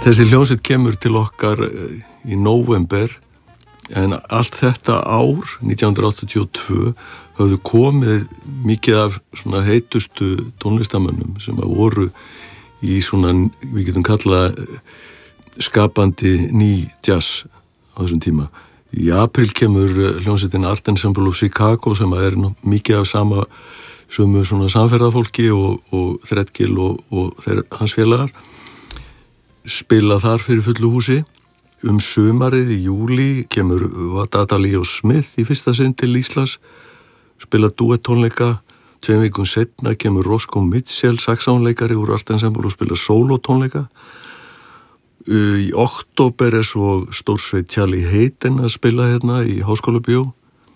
Þessi hljómsveit kemur til okkar í nóvember en allt þetta ár, 1982, höfðu komið mikið af svona heitustu tónlistamönnum sem voru í svona, við getum kallað skapandi ný jazz á þessum tíma. Í apríl kemur hljómsveitin Art Ensemble of Chicago sem mikið af sömu svona samferðafólki og Threadgill og hans félagar spila þar fyrir fullu húsi. Sumarið í júlí kemur Wadada Leo Smith í fyrsta sinn til Íslands, spila duettónleika. 2 vikum seinna kemur Roscoe Mitchell, saxónleikari úr Art Ensemble og spila sólótónleika. Í október svo stórsveit Charlie Hayden að spila hérna í Háskólabíó.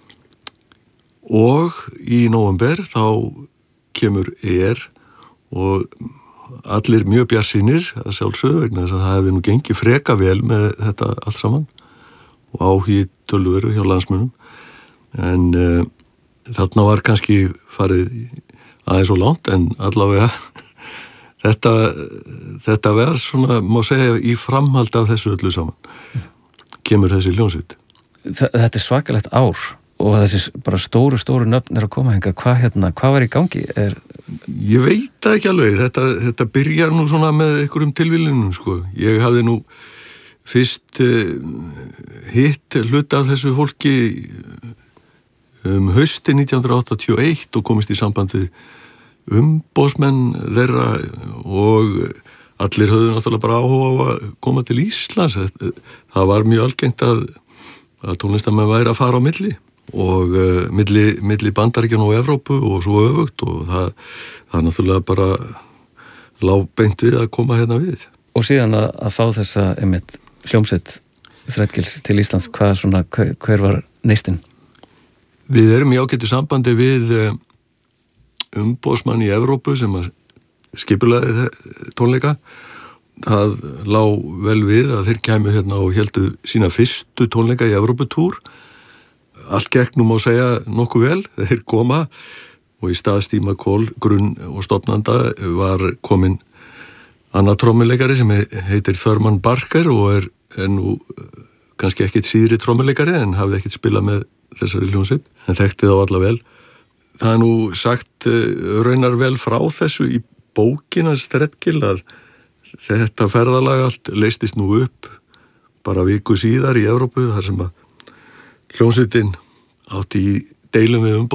Og í nóvember þá kemur og allir mjög bjartsýnir að sjálfsögðu vegna þess að það hefði nú gengið freka vel með þetta allt saman og áhugi töluveru hjá landsmönnum. En þarna var kannski farið aðeins og langt en allavega þetta verð svona, má segja, í framhald af þessu öllu saman kemur þessi hljómsveit. Þetta svakalegt ár og þessi bara stóru nöfn að koma hingað. Hvað var í gangi? Ég veit það ekki alveg. Þetta byrjar nú svona með einhverjum tilviljunum, sko. Ég hafði nú fyrst hitt hluta af þessu fólki hausti 1981 og komist í samband við umboðsmenn þeirra og allir höfðu náttúrulega bara áhuga á að koma til Íslands. Það var mjög algengt að tónlistamenn væri að fara á milli og milli Bandaríkjanna og Evrópu og svo öfugt og það náttúrulega bara lá beint við að koma hérna við. Og síðan að fá þessa hljómsveit Threadgills til Íslands, hver var neistinn? Við erum í ágættu sambandi við umboðsmann í Evrópu sem skipulagði tónleika. Það lá vel við að þeir kæmu hérna og héldu sína fyrstu tónleika í Evróputúr. Allt gekk nú má segja nokkuð vel. Þeir koma og í stað Steve McCall, grunn og stofnanda, var komin annar trommuleikari sem heitir Thurman Barker og er nú kannski ekkit síðri trommuleikari en hafði ekkit spilað með þessari hljómsveit, en þekkti þá alla vel. Það nú sagt raunar vel frá þessu í bókinans Threadgill að þetta ferðalag allt leystist nú upp bara viku síðar í Evrópu þar sem að hljómsveitin átti í deilum við